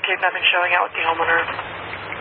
appreciate them and showing out with the homeowner.